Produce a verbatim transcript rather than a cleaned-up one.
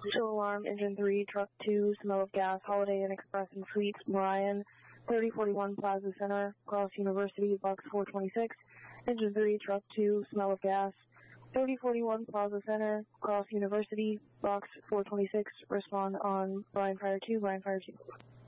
Show alarm, engine three, truck two, smell of gas, Holiday Inn Express and Suites, Marion, thirty forty-one Plaza Center, Cross University, box four twenty-six. Engine three, truck two, smell of gas, thirty forty-one Plaza Center, Cross University, box four twenty-six. Respond on Brian Fire two, Brian Fire two.